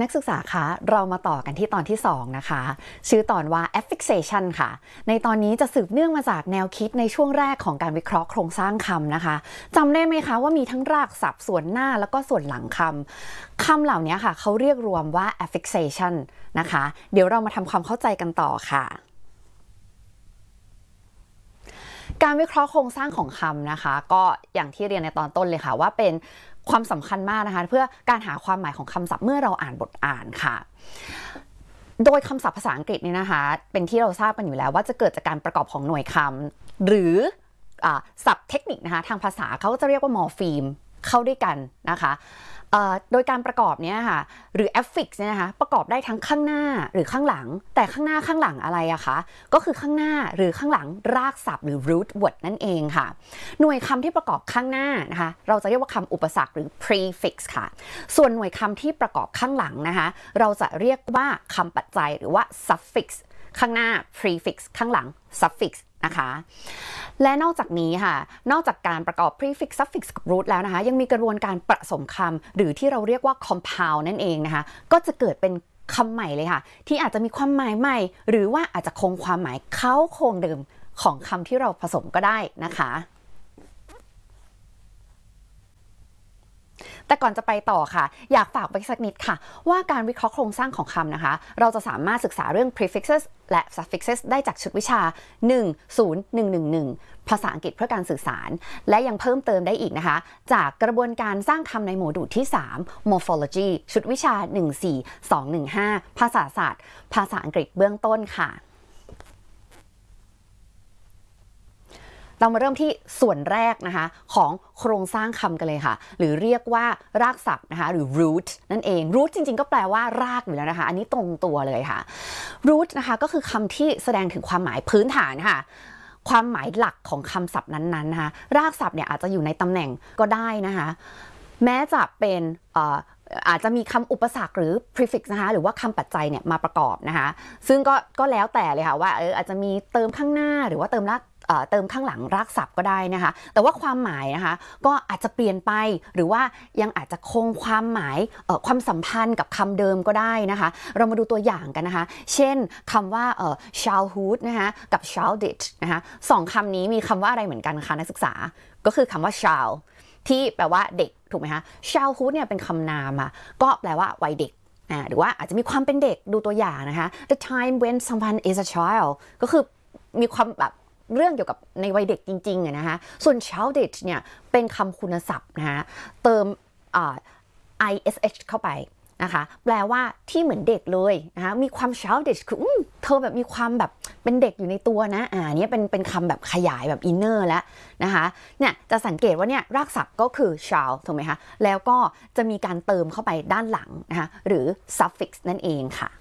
นักศึกษาคะเรามาต่อกันที่ตอนที่2นะคะชื่อตอนว่า affixation ค่ะในตอนนี้จะสืบเนื่องมาจากแนวคิดในช่วงแรกของการวิเคราะห์โครงสร้างคำนะคะจำได้ไหมคะว่ามีทั้งรากศัพท์ส่วนหน้าแล้วก็ส่วนหลังคำเหล่านี้ค่ะเขาเรียกรวมว่า affixation นะคะเดี๋ยวเรามาทำความเข้าใจกันต่อค่ะการวิเคราะห์โครงสร้างของคำนะคะก็อย่างที่เรียนในตอนต้นเลยค่ะว่าเป็นความสำคัญมากนะคะเพื่อการหาความหมายของคำศัพท์เมื่อเราอ่านบทอ่านค่ะโดยคำศัพท์ภาษาอังกฤษนี่นะคะเป็นที่เราทราบกันอยู่แล้วว่าจะเกิดจากการประกอบของหน่วยคำหรือศัพท์เทคนิคนะคะทางภาษาเขาจะเรียกว่ามอร์ฟีมเข้าด้วยกันนะคะโดยการประกอบเนี้ยค่ะหรือ affix เนี่ยนะคะประกอบได้ทั้งข้างหน้าหรือข้างหลังแต่ข้างหน้าข้างหลังอะไรอะคะก็คือข้างหน้าหรือข้างหลังรากศัพท์หรือ root word นั่นเองค่ะหน่วยคำที่ประกอบข้างหน้านะคะเราจะเรียกว่าคำอุปสรรคหรือ prefix ค่ะส่วนหน่วยคำที่ประกอบข้างหลังนะคะเราจะเรียกว่าคำปัจจัยหรือว่า suffix ข้างหน้า prefix ข้างหลัง suffix นะคะและนอกจากนี้ค่ะนอกจากการประกอบ prefix suffix กับ root แล้วนะคะยังมีกระบวนการผสมคำหรือที่เราเรียกว่า compound นั่นเองนะคะก็จะเกิดเป็นคำใหม่เลยค่ะที่อาจจะมีความหมายใหม่หรือว่าอาจจะคงความหมายเข้าโครงเดิมของคำที่เราผสมก็ได้นะคะแต่ก่อนจะไปต่อค่ะอยากฝากไว้สักนิดค่ะว่าการวิเคราะห์โครงสร้างของคำนะคะเราจะสามารถศึกษาเรื่อง prefixes และ suffixes ได้จากชุดวิชา 10111 ภาษาอังกฤษเพื่อการสื่อสารและยังเพิ่มเติมได้อีกนะคะจากกระบวนการสร้างคำในโมดูลที่ 3 morphology ชุดวิชา 14215 ภาษาศาสตร์ภาษาอังกฤษเบื้องต้นค่ะเรามาเริ่มที่ส่วนแรกนะคะของโครงสร้างคำกันเลยค่ะหรือเรียกว่ารากศัพท์นะคะหรือ root นั่นเอง root จริงๆก็แปลว่ารากอยู่แล้วนะคะอันนี้ตรงตัวเลยค่ะ root นะคะก็คือคำที่แสดงถึงความหมายพื้นฐานค่ะความหมายหลักของคำศัพท์นั้นๆนะคะรากศัพท์เนี่ยอาจจะอยู่ในตำแหน่งก็ได้นะคะแม้จะเป็นอาจจะมีคำอุปสรรคหรือ prefix นะคะหรือว่าคำปัจจัยเนี่ยมาประกอบนะคะซึ่งก็แล้วแต่เลยค่ะว่าอาจจะมีเติมข้างหน้าหรือว่าเติมข้างหลังรากศัพท์ก็ได้นะคะแต่ว่าความหมายนะคะก็อาจจะเปลี่ยนไปหรือว่ายังอาจจะคงความหมายความสัมพันธ์กับคำเดิมก็ได้นะคะเรามาดูตัวอย่างกันนะคะเช่นคำว่าchildhood นะคะกับ childish นะคะสองคำนี้มีคำว่าอะไรเหมือนกันคะนักศึกษาก็คือคำว่า child ที่แปลว่าเด็กถูกไหมคะ childhood เนี่ยเป็นคำนามอ่ะก็แปลว่าวัยเด็กหรือว่าอาจจะมีความเป็นเด็กดูตัวอย่างนะคะ the time when someone is a child ก็คือมีความแบบเรื่องเกี่ยวกับในวัยเด็กจริงๆนะคะส่วน childish เนี่ยเป็นคำคุณศัพท์นะคะเติมish เข้าไปนะคะแปลว่าที่เหมือนเด็กเลยนะคะมีความ childish คือเธอแบบมีความแบบเป็นเด็กอยู่ในตัวนะนี่เป็นคำแบบขยายแบบ inner แล้วนะคะเนี่ยจะสังเกตว่าเนี่ยรากศัพท์ก็คือ child ถูกไหมคะแล้วก็จะมีการเติมเข้าไปด้านหลังนะคะหรือ suffix นั่นเองค่ะ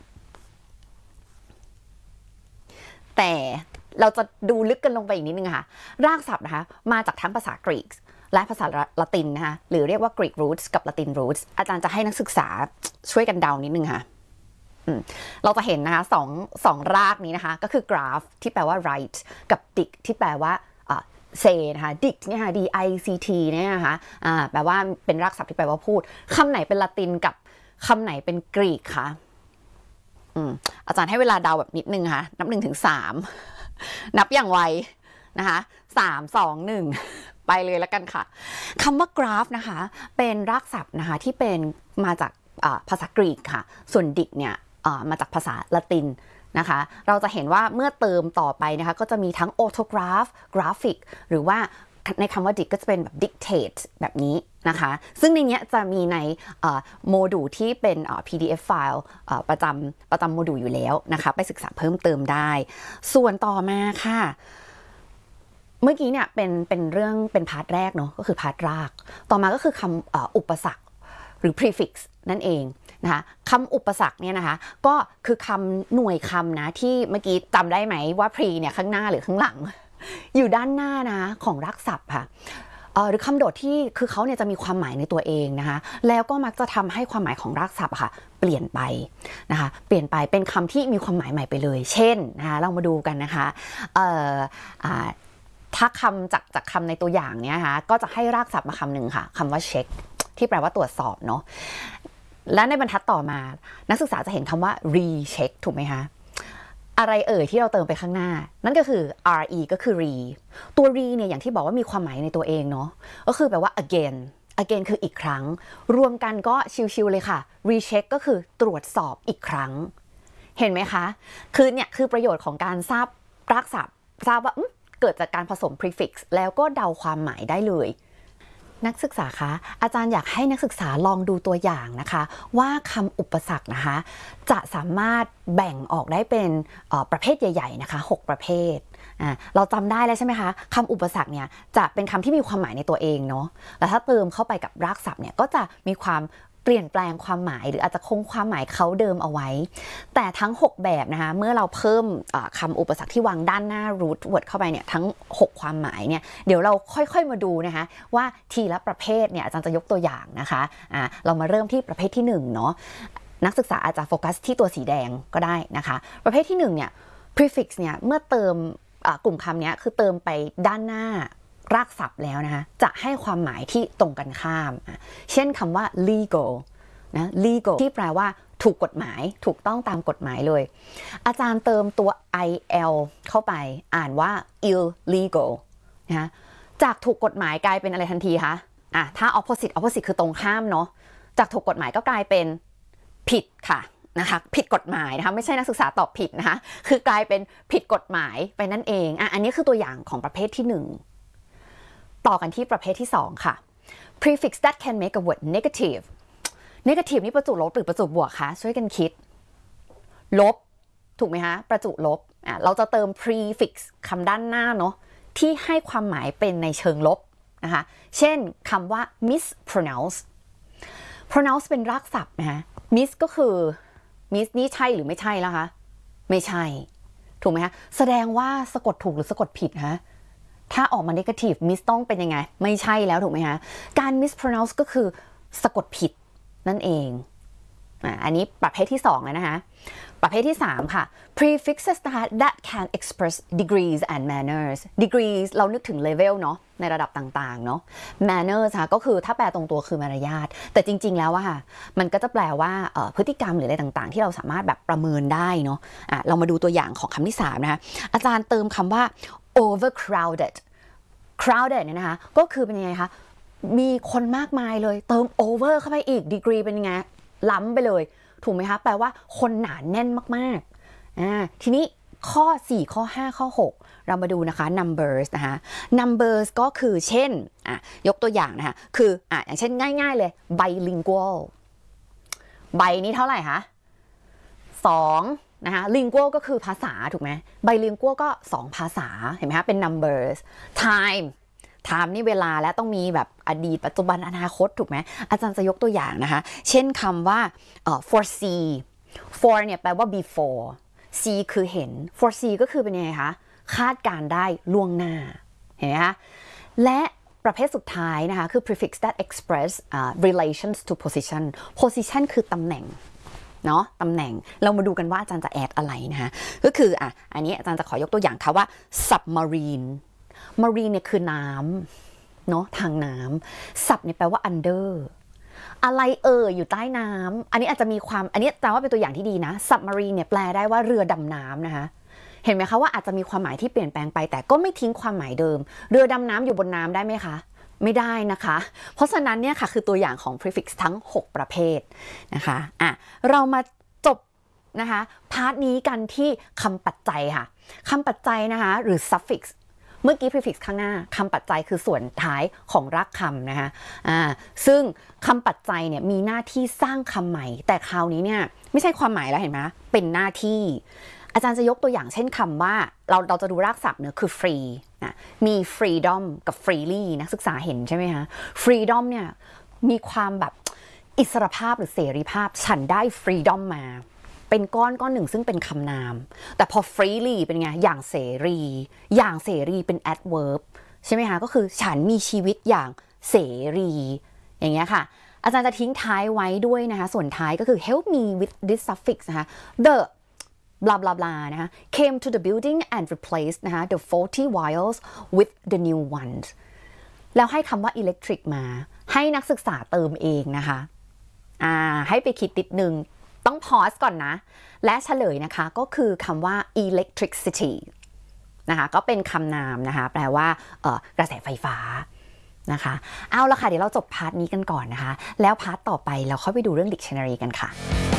แต่เราจะดูลึกกันลงไปอีกนิดนึงค่ะรากศัพท์นะคะมาจากทั้งภาษากรีกและภาษาละตินนะคะหรือเรียกว่า Greek roots กับ Latin roots อาจารย์จะให้นักศึกษาช่วยกันเดานิดนึงค่ะเราจะเห็นนะคะสองรากนี้นะคะก็คือ graph ที่แปลว่า write กับ dict ที่แปลว่าsay นะคะ dict เนี่ยค่ะ dict เนี่ยนะคะแปลว่าเป็นรากศัพท์ที่แปลว่าพูดคำไหนเป็นละตินกับคำไหนเป็นกรีกคะอาจารย์ให้เวลาเดาแบบนิดนึงค่ะนับ1 ถึง 3นับอย่างไวนะคะ3 2 1ไปเลยแล้วกันค่ะคำว่ากราฟนะคะเป็นรากศัพท์นะคะที่เป็นมาจากภาษากรีกค่ะส่วนดิกเนี่ยมาจากภาษาละตินนะคะเราจะเห็นว่าเมื่อเติมต่อไปนะคะก็จะมีทั้ง autograph graphic หรือว่าในคำว่า dict ก็จะเป็นแบบ dictate แบบนี้นะคะซึ่งในนี้จะมีในโมดูลที่เป็นPDF ไฟล์ประจำโมดูลอยู่แล้วนะคะไปศึกษาเพิ่มเติมได้ส่วนต่อมาค่ะเมื่อกี้เนี่ยเป็นเรื่องเป็นพาร์ทแรกเนาะก็คือพาร์ทรากต่อมาก็คือคำอุปสรรคหรือ prefix นั่นเองนะคะคำอุปสรรคเนี่ยนะคะก็คือคำหน่วยคำนะที่เมื่อกี้จำได้ไหมว่า pre เนี่ยข้างหน้าหรือข้างหลังอยู่ด้านหน้านะของรากศัพท์ค่ะหรือคำโดดที่คือเขาเนี่ยจะมีความหมายในตัวเองนะคะแล้วก็มักจะทำให้ความหมายของรากศัพท์ค่ะเปลี่ยนไปนะคะเปลี่ยนไปเป็นคำที่มีความหมายใหม่ไปเลยเช่นนะคะเรามาดูกันนะคะถ้าคำจากคำในตัวอย่างเนี้ยนะคะก็จะให้รากศัพท์มาคำหนึ่งค่ะคำว่าเช็คที่แปลว่าตรวจสอบเนาะและในบรรทัดต่อมานักศึกษาจะเห็นคำว่า recheck ถูกไหมคะอะไรที่เราเติมไปข้างหน้านั่นก็คือ re ก็คือ re ตัว re เนี่ยอย่างที่บอกว่ามีความหมายในตัวเองเนาะก็คือแปลว่า again คืออีกครั้งรวมกันก็ชิวๆเลยค่ะ recheck ก็คือตรวจสอบอีกครั้งเห็นไหมคะคือเนี่ยคือประโยชน์ของการทราบรากศัพท์ทราบว่าเกิดจากการผสม prefix แล้วก็เดาความหมายได้เลยนักศึกษาคะอาจารย์อยากให้นักศึกษาลองดูตัวอย่างนะคะว่าคำอุปสรรคนะคะจะสามารถแบ่งออกได้เป็นประเภทใหญ่ๆนะคะ6ประเภทเราจำได้แล้วใช่ไหมคะคำอุปสรรคเนี่ยจะเป็นคำที่มีความหมายในตัวเองเนาะแล้วถ้าเติมเข้าไปกับรากศัพท์เนี่ยก็จะมีความเปลี่ยนแปลงความหมายหรืออาจจะคงความหมายเขาเดิมเอาไว้แต่ทั้ง6แบบนะคะเมื่อเราเพิ่มคำอุปสรรคที่วางด้านหน้า root word เข้าไปเนี่ยทั้ง6ความหมายเนี่ยเดี๋ยวเราค่อยๆมาดูนะคะว่าทีละประเภทเนี่ยอาจารย์จะยกตัวอย่างนะคะเรามาเริ่มที่ประเภทที่1เนาะนักศึกษาอาจจะโฟกัสที่ตัวสีแดงก็ได้นะคะประเภทที่1เนี่ย prefix เนี่ยเมื่อเติมกลุ่มคำนี้คือเติมไปด้านหน้ารากศัพท์แล้วนะคะจะให้ความหมายที่ตรงกันข้ามเช่นคำว่า legal นะ legal ที่แปลว่าถูกกฎหมายถูกต้องตามกฎหมายเลยอาจารย์เติมตัว il เข้าไปอ่านว่า illegal นะจากถูกกฎหมายกลายเป็นอะไรทันทีคะถ้า opposite คือตรงข้ามเนาะจากถูกกฎหมายก็กลายเป็นผิดค่ะนะคะผิดกฎหมายนะคะไม่ใช่นักศึกษาตอบผิดนะคะคือกลายเป็นผิดกฎหมายไปนั่นเองอันนี้คือตัวอย่างของประเภทที่1ต่อกันที่ประเภทที่2ค่ะ prefix that can make a word negative นี่ประจุลบหรือประจุบวกคะช่วยกันคิดลบถูกไหมคะประจุลบเราจะเติม prefix คำด้านหน้าเนาะที่ให้ความหมายเป็นในเชิงลบนะคะเช่นคำว่า mispronounce เป็นรากศัพท์นะคะ miss ก็คือ miss นี่ใช่หรือไม่ใช่แล้วคะไม่ใช่ถูกไหมคะแสดงว่าสะกดถูกหรือสะกดผิดฮะถ้าออกมา negative miss ต้องเป็นยังไงไม่ใช่แล้วถูกไหมคะการ mispronounce ก็คือสะกดผิดนั่นเองอันนี้ประเภทที่2เลยนะคะประเภทที่3ค่ะ prefixes that can express degrees and manners degrees เรานึกถึง level เนาะในระดับต่างๆเนาะ manners ค่ะก็คือถ้าแปลตรงตัวคือมารยาทแต่จริงๆแล้วอะค่ะมันก็จะแปลว่าพฤติกรรมหรืออะไรต่างๆที่เราสามารถแบบประเมินได้เนาะเรามาดูตัวอย่างของคำที่3นะคะอาจารย์เติมคำว่า overcrowded เนี่ยนะคะก็คือเป็นยังไงคะมีคนมากมายเลยเติม over เข้าไปอีก degree เป็นยังไงล้ำไปเลยถูกไหมคะแปลว่าคนหนาแน่นมากๆทีนี้ข้อ4ข้อ5ข้อ6เรามาดูนะคะ numbers นะคะ numbers ก็คือเช่นยกตัวอย่างนะคะคืออย่างเช่นง่ายๆเลย bilingual ใบนี้เท่าไหร่คะ2นะคะ lingual ก็คือภาษาถูกไหม bilingual ก็2ภาษาเห็นไหมคะเป็น numbers time นี่เวลาและต้องมีแบบอดีตปัจจุบันอนาคตถูกไหมอาจารย์จะยกตัวอย่างนะคะเช่นคำว่า foresee for เนี่ยแปลว่า before see คือเห็น foresee ก็คือเป็นยังไงคะคาดการได้ล่วงหน้าเห็นไหมคะและประเภทสุดท้ายนะคะคือ prefix that express relations to position คือตำแหน่งเนาะตำแหน่งเรามาดูกันว่าอาจารย์จะแอดอะไรนะคะก็คืออันนี้อาจารย์จะขอยกตัวอย่างค่ะว่า submarineเนี่ยคือน้ำเนาะทางน้ำ sub เนี่ยแปลว่า under อะไรอยู่ใต้น้ำอันนี้อาจจะมีความอันนี้แปลว่าเป็นตัวอย่างที่ดีนะ submarine เนี่ยแปลได้ว่าเรือดำน้ำนะคะเห็นไหมคะว่าอาจจะมีความหมายที่เปลี่ยนแปลงไปแต่ก็ไม่ทิ้งความหมายเดิมเรือดำน้ำอยู่บนน้ำได้ไหมคะไม่ได้นะคะเพราะฉะนั้นเนี่ยค่ะคือตัวอย่างของ prefix ทั้ง6ประเภทนะคะเรามาจบนะคะพาร์ทนี้กันที่คำปัจจัยค่ะคำปัจจัยนะคะหรือ suffixเมื่อกี้ prefix ข้างหน้าคำปัจจัยคือส่วนท้ายของรากคำนะคะซึ่งคำปัจจัยเนี่ยมีหน้าที่สร้างคำใหม่แต่คราวนี้เนี่ยไม่ใช่ความหมายแล้วเห็นไหมเป็นหน้าที่อาจารย์จะยกตัวอย่างเช่นคำว่าเราจะดูรากศัพท์เนี่ยคือ free มี freedom กับ freely นักศึกษาเห็นใช่ไหมคะ freedom เนี่ยมีความแบบอิสรภาพหรือเสรีภาพฉันได้ freedom มาเป็นก้อนหนึ่งซึ่งเป็นคำนามแต่พอ freely เป็นไงอย่างเสรีเป็น adverb ใช่ไหมคะก็คือฉันมีชีวิตอย่างเสรีอย่างเงี้ยค่ะอาจารย์จะทิ้งท้ายไว้ด้วยนะคะส่วนท้ายก็คือ help me with this suffix นะคะ the blah blah blah นะคะ came to the building and replaced นะคะ the faulty wires with the new ones แล้วให้คำว่า electric มาให้นักศึกษาเติมเองนะคะให้ไปคิดนิดนึงต้องพอสก่อนนะและเฉลยนะคะก็คือคำว่า electricity นะคะก็เป็นคำนามนะคะแปลว่ากระแสไฟฟ้านะคะเอาละค่ะเดี๋ยวเราจบพาร์ทนี้กันก่อนนะคะแล้วพาร์ทต่อไปเราเข้าไปดูเรื่อง dictionary กันค่ะ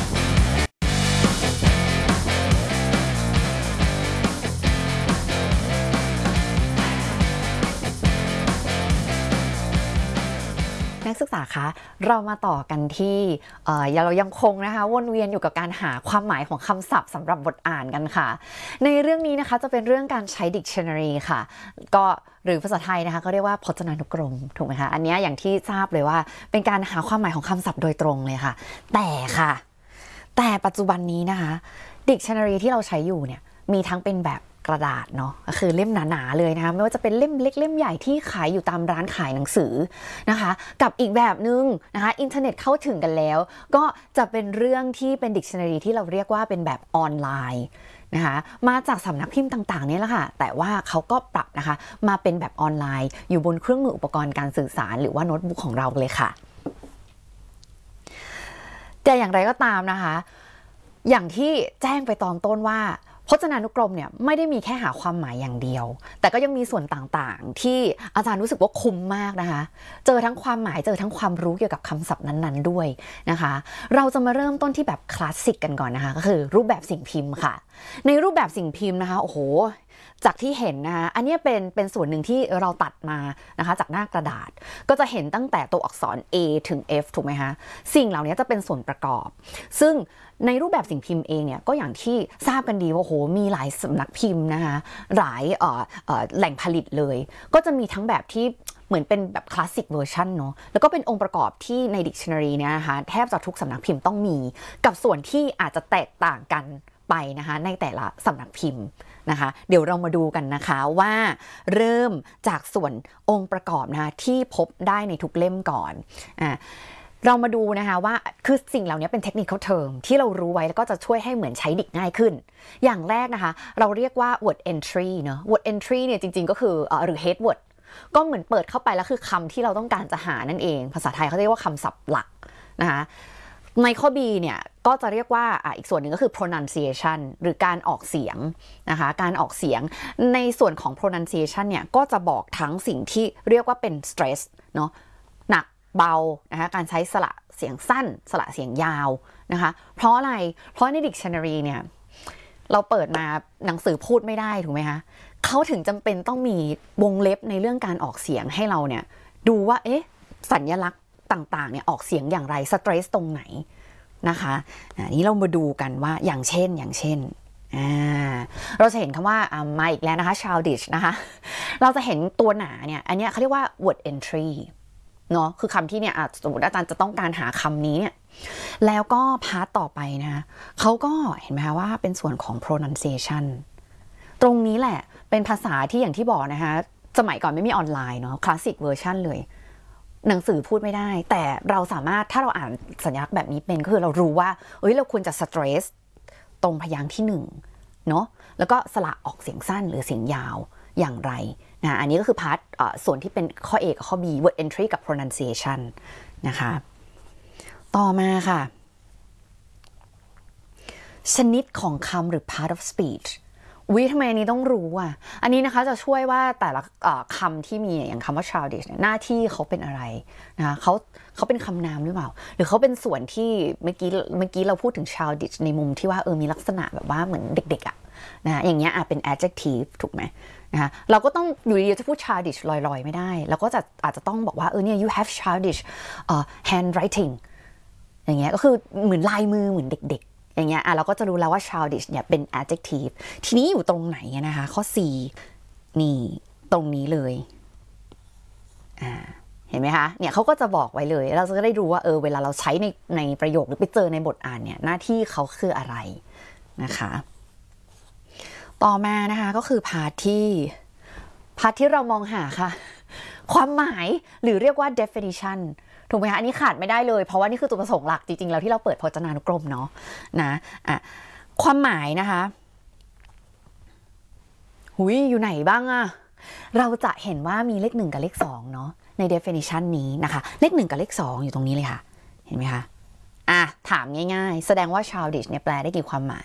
นักศึกษาคะเรามาต่อกันที่เรายังคงนะคะวนเวียนอยู่กับการหาความหมายของคำศัพท์สำหรับบทอ่านกันค่ะในเรื่องนี้นะคะจะเป็นเรื่องการใช้ dictionary ค่ะก็หรือภาษาไทยนะคะก็เรียกว่าพจนานุกรมถูกไหมคะอันนี้อย่างที่ทราบเลยว่าเป็นการหาความหมายของคำศัพท์โดยตรงเลยค่ะแต่ปัจจุบันนี้นะคะ dictionary ที่เราใช้อยู่เนี่ยมีทั้งเป็นแบบกระดาษเนาะก็คือเล่มหนาๆเลยนะคะไม่ว่าจะเป็นเล่มเล็กเล่มใหญ่ที่ขายอยู่ตามร้านขายหนังสือนะคะกับอีกแบบนึงนะคะอินเทอร์เน็ตเข้าถึงกันแล้วก็จะเป็นเรื่องที่เป็น dictionary ที่เราเรียกว่าเป็นแบบออนไลน์นะคะมาจากสำนักพิมพ์ต่างๆนี่แหละค่ะแต่ว่าเขาก็ปรับนะคะมาเป็นแบบออนไลน์อยู่บนเครื่องมืออุปกรณ์การสื่อสารหรือว่าโน้ตบุ๊กของเราเลยค่ะแต่อย่างไรก็ตามนะคะอย่างที่แจ้งไปตอนต้นว่าพจนานุกรมเนี่ยไม่ได้มีแค่หาความหมายอย่างเดียวแต่ก็ยังมีส่วนต่างๆที่อาจารย์รู้สึกว่าคุ้มมากนะคะเจอทั้งความหมายเจอทั้งความรู้เกี่ยวกับคำศัพท์นั้นๆด้วยนะคะเราจะมาเริ่มต้นที่แบบคลาสสิกกันก่อนนะคะก็คือรูปแบบสิ่งพิมพ์ค่ะในรูปแบบสิ่งพิมพ์นะคะโอ้โหจากที่เห็นนะคะอันนี้เป็นส่วนหนึ่งที่เราตัดมานะคะจากหน้ากระดาษก็จะเห็นตั้งแต่ตัวอักษร A ถึง F ถูกไหมคะสิ่งเหล่านี้จะเป็นส่วนประกอบซึ่งในรูปแบบสิ่งพิมพ์เองเนี่ยก็อย่างที่ทราบกันดีว่าโหมีหลายสำนักพิมพ์นะคะหลายแหล่งผลิตเลยก็จะมีทั้งแบบที่เหมือนเป็นแบบคลาสสิกเวอร์ชันเนาะแล้วก็เป็นองค์ประกอบที่ใน dictionary เนี่ยนะคะแทบจะทุกสำนักพิมพ์ต้องมีกับส่วนที่อาจจะแตกต่างกันไปนะคะในแต่ละสำนักพิมพ์นะคะเดี๋ยวเรามาดูกันนะคะว่าเริ่มจากส่วนองค์ประกอบนะคะที่พบได้ในทุกเล่มก่อนเรามาดูนะคะว่าคือสิ่งเหล่านี้เป็น technical term ที่เรารู้ไว้แล้วก็จะช่วยให้เหมือนใช้ดิกง่ายขึ้นอย่างแรกนะคะเราเรียกว่า word entry เนาะ word entry เนี่ยจริงๆก็คือหรือ head word ก็เหมือนเปิดเข้าไปแล้วคือคำที่เราต้องการจะหานั่นเองภาษาไทยเขาเรียกว่าคำศัพท์หลักนะคะในข้อ B เนี่ยก็จะเรียกว่าอีกส่วนหนึ่งก็คือ pronunciation หรือการออกเสียงนะคะการออกเสียงในส่วนของ pronunciation เนี่ยก็จะบอกทั้งสิ่งที่เรียกว่าเป็น stress เนาะหนักเบานะคะการใช้สระเสียงสั้นสระเสียงยาวนะคะเพราะอะไรเพราะใน dictionary เนี่ยเราเปิดมาหนังสือพูดไม่ได้ถูกไหมคะเขาถึงจำเป็นต้องมีวงเล็บในเรื่องการออกเสียงให้เราเนี่ยดูว่าเอ๊ะสัญลักษณ์ต่างๆเนี่ยออกเสียงอย่างไรสเตรสตรงไหนนะคะนี้เรามาดูกันว่าอย่างเช่นเราจะเห็นคำว่ามาอีกแล้วนะคะ childish นะคะเราจะเห็นตัวหนาเนี่ยอันนี้เขาเรียกว่า word entry เนาะคือคำที่เนี่ยสมมติอาจารย์จะต้องการหาคำนี้เนี่ยแล้วก็พาร์ทต่อไปนะเขาก็เห็นไหมคะว่าเป็นส่วนของ pronunciation ตรงนี้แหละเป็นภาษาที่อย่างที่บอกนะคะสมัยก่อนไม่มีออนไลน์เนาะคลาสสิกเวอร์ชันเลยหนังสือพูดไม่ได้แต่เราสามารถถ้าเราอ่านสัญลักษณ์แบบนี้เป็นก็คือเรารู้ว่าเราควรจะสเตรสตรงพยางค์ที่1เนาะแล้วก็สระออกเสียงสั้นหรือเสียงยาวอย่างไรนะอันนี้ก็คือพาร์ทส่วนที่เป็นข้อ A กับข้อ B word entry กับ pronunciation นะคะต่อมาค่ะชนิดของคำหรือ part of speech ทำไมอันนี้ต้องรู้อ่ะอันนี้นะคะจะช่วยว่าแต่ละคำที่มีอย่างคำว่า childish หน้าที่เขาเป็นอะไรนะคะเขาเป็นคำนามหรือเปล่าหรือเขาเป็นส่วนที่เมื่อกี้เราพูดถึง childish ในมุมที่ว่ามีลักษณะแบบว่าเหมือนเด็กๆอ่ะนะอย่างเงี้ยเป็น adjective ถูกไหมนะคะเราก็ต้องอยู่ดีๆจะพูด childish ลอยๆไม่ได้เราก็อาจจะต้องบอกว่าเนี่ย you have childish handwriting อย่างเงี้ยก็คือเหมือนลายมือเหมือนเด็กๆอย่างเงี้ยเราก็จะรู้แล้วว่า childish เนี่ยเป็น adjective ทีนี้อยู่ตรงไหนนะคะข้อ C นี่ตรงนี้เลยเห็นไหมคะเนี่ยเขาก็จะบอกไว้เลยเราจะได้รู้ว่าเวลาเราใช้ในประโยคหรือไปเจอในบทอ่านเนี่ยหน้าที่เขาคืออะไรนะคะต่อมานะคะก็คือพาร์ทที่เรามองหาค่ะความหมายหรือเรียกว่า definition ถูกไหมคะอันนี้ขาดไม่ได้เลยเพราะว่านี่คือจุดประสงค์หลักจริงๆแล้วที่เราเปิดพจนานุกรมเนาะนะความหมายนะคะอยู่ไหนบ้างอะเราจะเห็นว่ามีเลข1กับเลข2เนาะใน definition นี้นะคะเลข1กับเลข2อยู่ตรงนี้เลยค่ะเห็นไหมคะถามง่ายๆแสดงว่า childish เนี่ยแปลได้กี่ความหมาย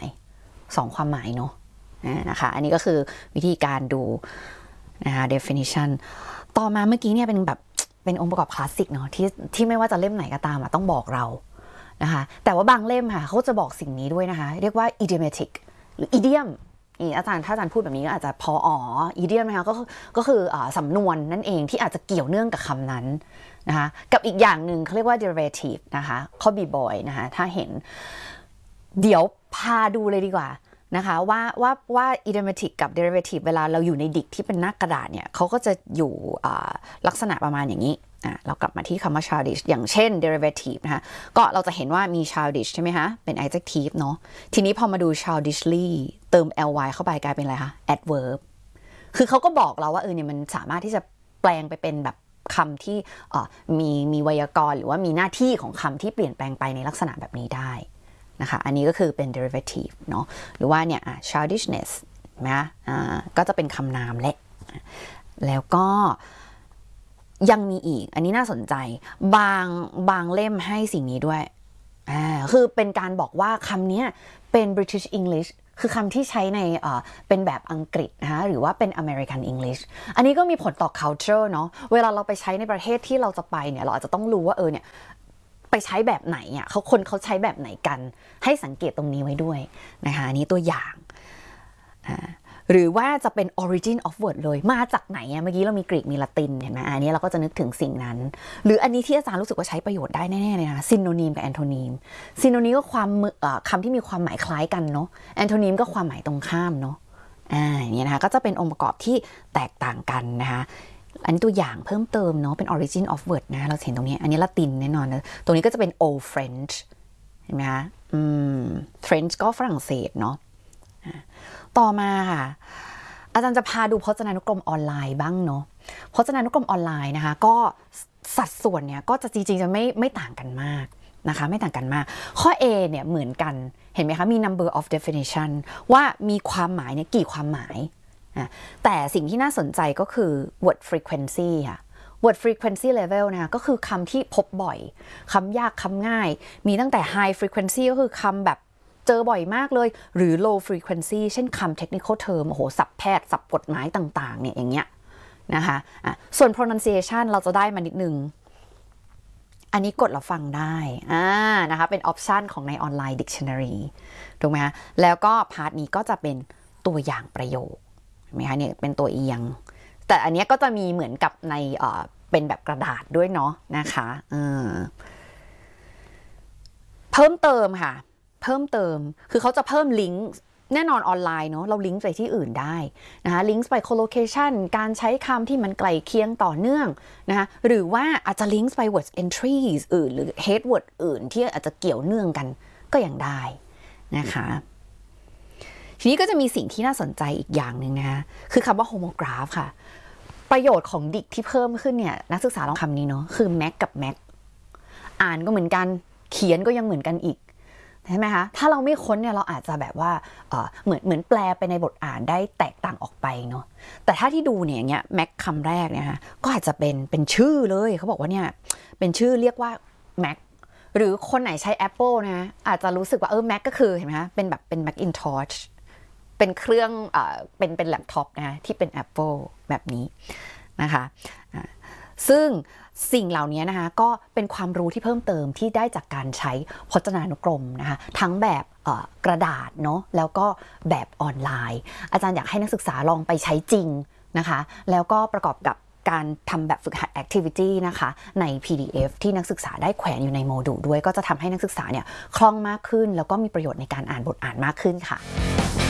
2ความหมายเนาะนะคะอันนี้ก็คือวิธีการดูนะคะ definition ต่อมาเมื่อกี้เนี่ยเป็นองค์ประกอบคลาสสิกเนาะที่ไม่ว่าจะเล่มไหนก็ตามต้องบอกเรานะคะแต่ว่าบางเล่มค่ะเขาจะบอกสิ่งนี้ด้วยนะคะเรียกว่า idiomatic หรือ idiom ถ้าอาจารย์พูดแบบนี้ก็อาจจะพอidiom นะคะก็คือสำนวนนั่นเองที่อาจจะเกี่ยวเนื่องกับคำนั้นนะคะกับอีกอย่างหนึ่งเขาเรียกว่า derivative นะคะข้อ b-boy นะคะถ้าเห็นเดี๋ยวพาดูเลยดีกว่านะคะว่า idiomatic กับ derivative เวลาเราอยู่ในดิกที่เป็นหน้ากระดาษเนี่ยเขาก็จะอยู่ลักษณะประมาณอย่างนี้เรากลับมาที่คำว่า childish อย่างเช่น derivative นะคะก็เราจะเห็นว่ามี childish ใช่ไหมคะเป็น adjective เนาะทีนี้พอมาดู childishly เติม ly เข้าไปกลายเป็นอะไรคะ adverb คือเขาก็บอกเราว่าเนี่ยมันสามารถที่จะแปลงไปเป็นแบบคำที่มีไวยากรณ์หรือว่ามีหน้าที่ของคำที่เปลี่ยนแปลงไปในลักษณะแบบนี้ได้นะคะอันนี้ก็คือเป็น derivative เนาะหรือว่าเนี่ยchildishness นะก็จะเป็นคำนามแล้วก็ยังมีอีกอันนี้น่าสนใจบางเล่มให้สิ่งนี้ด้วยคือเป็นการบอกว่าคำนี้เป็น British English คือคำที่ใช้ในเป็นแบบอังกฤษนะคะหรือว่าเป็น American English อันนี้ก็มีผลต่อ culture เนาะเวลาเราไปใช้ในประเทศที่เราจะไปเนี่ยเราอาจจะต้องรู้ว่าเนี่ยไปใช้แบบไหนเขาใช้แบบไหนกันให้สังเกตตรงนี้ไว้ด้วยนะคะอันนี้ตัวอย่างหรือว่าจะเป็น origin of word เลยมาจากไหนเมื่อกี้เรามีกรีกมีละตินเห็นไหมอันนี้เราก็จะนึกถึงสิ่งนั้นหรืออันนี้ที่อาจารย์รู้สึกว่าใช้ประโยชน์ได้แน่ๆเลยนะ synonym กับ antonym synonym ก็คำที่มีความหมายคล้ายกันเนาะ antonym ก็ความหมายตรงข้ามเนาะอย่างนี้นะคะก็จะเป็นองค์ประกอบที่แตกต่างกันนะคะอันนี้ตัวอย่างเพิ่มเติมเนาะเป็น origin of word นะเราเห็นตรงนี้อันนี้ละตินแน่นอนนะตรงนี้ก็จะเป็น old French เห็นไหมคะFrench ก็ฝรั่งเศสเนาะต่อมาค่ะอาจารย์จะพาดูพจนานุกรมออนไลน์บ้างเนาะพจนานุกรมออนไลน์นะคะก็สัดส่วนเนี่ยก็จะจริงๆจะไม่ต่างกันมากนะคะไม่ต่างกันมากข้อ A เนี่ยเหมือนกันเห็นไหมคะมี number of definition ว่ามีความหมายเนี่ยกี่ความหมายแต่สิ่งที่น่าสนใจก็คือ word frequency ค่ะ word frequency level นะคะก็คือคำที่พบบ่อยคำยากคำง่ายมีตั้งแต่ high frequency ก็คือคำแบบเจอบ่อยมากเลยหรือ low frequency เช่นคำ technical term โอ้โหศัพท์แพทย์ศัพท์กฎหมายต่างๆเนี่ยอย่างเงี้ยนะคะส่วน pronunciation เราจะได้มานิดนึงอันนี้กดเราฟังได้นะคะเป็น option ของใน online dictionary ถูกไหมคะแล้วก็พาร์ทนี้ก็จะเป็นตัวอย่างประโยคเห็นไหมคะเนี่ยเป็นตัวเอียงแต่อันนี้ก็จะมีเหมือนกับในเป็นแบบกระดาษด้วยเนาะนะคะเพิ่มเติมค่ะเพิ่มเติมคือเขาจะเพิ่มลิงก์แน่นอนออนไลน์เนาะเราลิงก์ไปที่อื่นได้นะคะลิงก์ไป collocation การใช้คำที่มันใกล้เคียงต่อเนื่องนะคะหรือว่าอาจจะลิงก์ไป word entries อื่นหรือ head word อื่นที่อาจจะเกี่ยวเนื่องกันก็ยังได้นะคะทีนี้ก็จะมีสิ่งที่น่าสนใจอีกอย่างหนึ่งนะคะคือคำว่า homograph ค่ะประโยชน์ของดิกที่เพิ่มขึ้นเนี่ยนักศึกษาลองคำนี้เนาะคือ Mac กับ Mac อ่านก็เหมือนกันเขียนก็ยังเหมือนกันอีกใช่ไหมคะถ้าเราไม่ค้นเนี่ยเราอาจจะแบบว่าเหมือนแปลไปในบทอ่านได้แตกต่างออกไปเนาะแต่ถ้าที่ดูเนี่ยอย่างเงี้ย Mac คำแรกเนี่ยค่ะก็อาจจะเป็นชื่อเลยเขาบอกว่าเนี่ยเป็นชื่อเรียกว่า Mac หรือคนไหนใช้ Apple นะอาจจะรู้สึกว่าMac ก็คือเห็นไหมคะเป็นแบบเป็น Macintoshเป็นเครื่องเป็นแล็ปท็อปนะคะที่เป็น Apple แบบนี้นะคะซึ่งสิ่งเหล่านี้นะคะก็เป็นความรู้ที่เพิ่มเติมที่ได้จากการใช้พจนานุกรมนะคะทั้งแบบกระดาษเนาะแล้วก็แบบออนไลน์อาจารย์อยากให้นักศึกษาลองไปใช้จริงนะคะแล้วก็ประกอบกับการทำแบบฝึกหัด activity นะคะใน PDF ที่นักศึกษาได้แขวนอยู่ในโมดูลด้วยก็จะทำให้นักศึกษาเนี่ยคล่องมากขึ้นแล้วก็มีประโยชน์ในการอ่านบทอ่านมากขึ้นค่ะ